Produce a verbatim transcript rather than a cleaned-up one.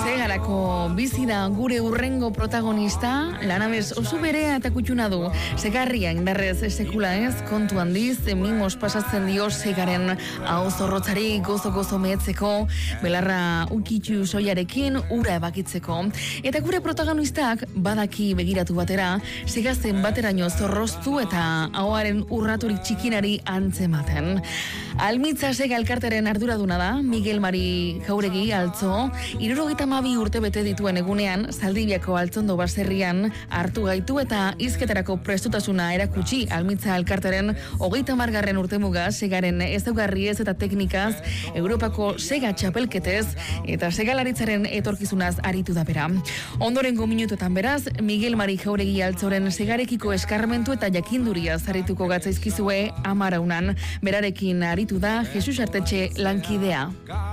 Segarako bizi da gure urrengo protagonista, lanabez oso berea eta kutxuna du. Segarria indarrez sekula ez, kontu handiz, mimos pasatzen dio Segaren hau zorrotzari gozo-gozo mehetzeko, belarra ukitxu soiarekin ura ebakitzeko. Eta gure protagonistak badaki begiratu batera, Segazen bateraino zorroztu eta ahoaren urraturik txikinari antzematen. Almitza Sega elkarteren arduraduna da, Miguel Mari Jauregi altzo, hirurogeita hamabi urte bete dituen egunean, Zaldibiako altzondo baserrian hartu gaitu eta hizketarako prestutasuna erakutsi Almitza elkarteren hogeita hamargarren urtemuga Segaren ezaugarriez eta teknikaz, Europako Sega txapelketez eta segalaritzaren etorkizunaz aritu da bera. Ondorengo minutuetan beraz, Miguel Mari Jauregi altzoren Segarekiko eskarmentu eta jakinduria zarituko gatzaizkizue amaraunan, berarekin aritu da Jesus Artetxe lankidea.